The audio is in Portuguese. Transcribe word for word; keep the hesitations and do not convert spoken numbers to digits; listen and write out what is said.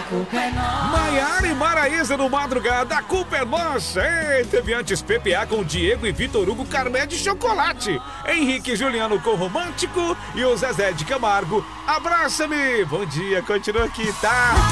culpa é nossa. Maiara e Maraísa no Madrugada, a culpa é nossa. Ei, teve antes P P A com Diego e Vitor Hugo, Carmé de Chocolate. Henrique e Juliano com Romântico e o Zezé de Camargo, Abraça-me. Bom dia, continua aqui, tá?